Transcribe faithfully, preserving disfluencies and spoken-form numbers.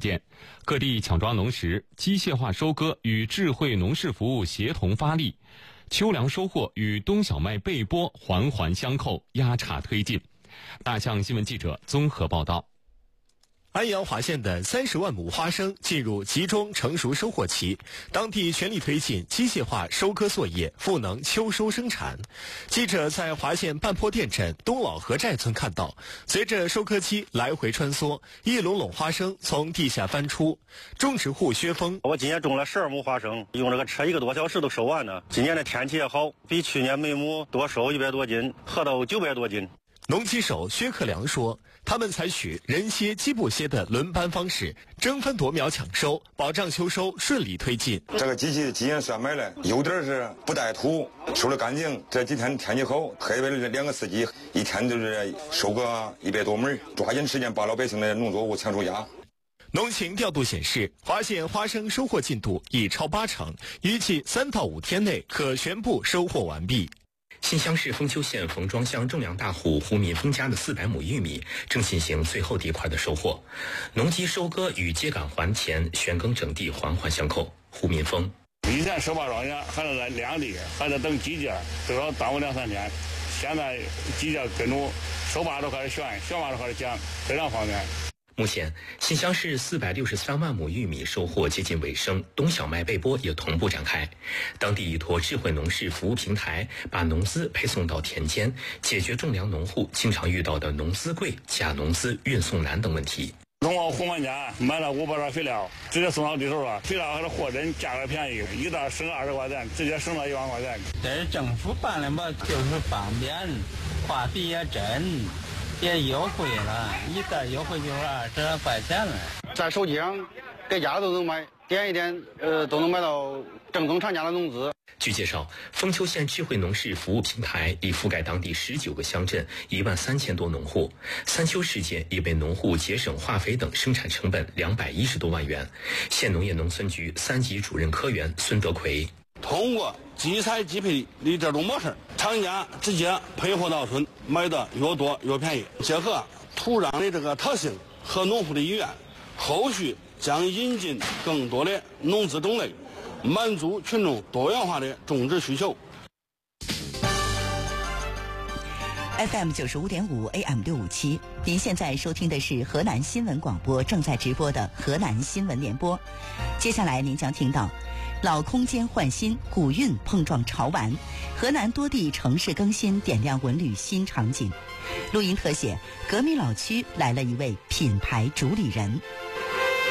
见，各地抢抓农时，机械化收割与智慧农事服务协同发力，秋粮收获与冬小麦备播环环相扣，压茬推进。大象新闻记者综合报道。 安阳华县的三十万亩花生进入集中成熟收获期，当地全力推进机械化收割作业，赋能秋收生产。记者在华县半坡店镇东老河寨村看到，随着收割机来回穿梭，一垄垄花生从地下翻出。种植户薛峰： 我今年种了十二亩花生，用这个车一个多小时都收完了。今年的天气也好，比去年每亩多收一百多斤，合到九百多斤。 农机手薛克良说，他们采取人歇机不歇的轮班方式，争分夺秒抢收，保障秋收顺利推进。 这个机器今年算买了，有点是不带土，收得干净。这几天天气好，黑白的两个司机一天就是收个一百多亩，抓紧时间把老百姓的农作物抢收家。 农情调度显示，华县花生收获进度已超八成，预计三到五天内可全部收获完毕。 新乡市丰丘县冯庄乡种粮大户胡敏峰家的四百亩玉米正进行最后地块的收获，农机收割与秸秆还田、旋耕整地环环相扣。胡敏峰： 以前收把庄稼还得在两地，还得等机械，至少耽误两三天。现在机械跟着收把都开始旋，旋把都开始讲，非常方便。 目前，新乡市四百六十三万亩玉米收获接近尾声，冬小麦备播也同步展开。当地依托智慧农事服务平台，把农资配送到田间，解决种粮农户经常遇到的农资贵、假农资运送难等问题。 农贸户们家买了五百袋肥料，直接送到地头了，肥料还是货真，价格便宜，一袋省二十块钱，直接省了一万块钱。 这是政府办的嘛，就是方便，话费也真。也优惠了，一袋优惠就是二十块钱了。 在手机上，各家都能买，点一点，呃，都能买到正宗厂家的农资。 据介绍，丰丘县智慧农事服务平台已覆盖当地十九个乡镇，一万三千多农户。三秋时节已为农户节省化肥等生产成本两百一十多万元。县农业农村局三级主任科员孙德奎。 通过机采机配的这种模式，厂家直接配货到村，买的越多越便宜。结合土壤的这个特性和农户的意愿，后续将引进更多的农资种类，满足群众多元化的种植需求。 F M 九十五点五 A M 六五七，您现在收听的是河南新闻广播正在直播的河南新闻联播。接下来您将听到老空间换新，古韵碰撞潮玩，河南多地城市更新点亮文旅新场景。录音特写，革命老区来了一位品牌主理人。